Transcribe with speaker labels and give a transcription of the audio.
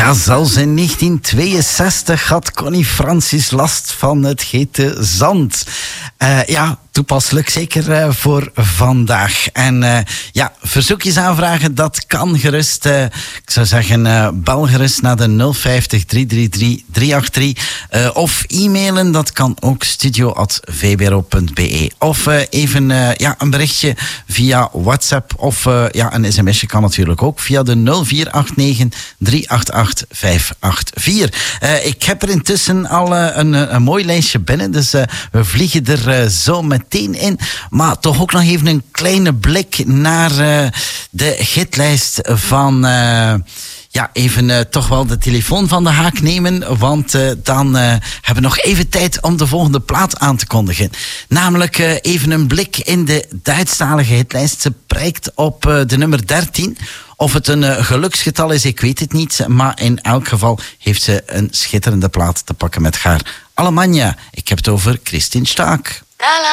Speaker 1: Ja, zelfs in 1962 had Connie Francis last van het hete zand. Toepasselijk zeker voor vandaag. En verzoekjes aanvragen, dat kan gerust. Ik zou zeggen, bel gerust naar de 050 333 383. Of e-mailen, dat kan ook studio@vbro.be. Of even een berichtje via WhatsApp. Of een sms'je kan natuurlijk ook via de 0489 388 584. Ik heb er intussen al een mooi lijstje binnen, dus we vliegen er zo meteen in. Maar toch ook nog even een kleine blik naar de hitlijst van... even toch wel de telefoon van de haak nemen, want dan hebben we nog even tijd om de volgende plaat aan te kondigen. Namelijk even een blik in de Duitsstalige hitlijst. Ze prijkt op de nummer 13. Of het een geluksgetal is, ik weet het niet. Maar in elk geval heeft ze een schitterende plaat te pakken met haar Alemannia. Ik heb het over Christine Staak.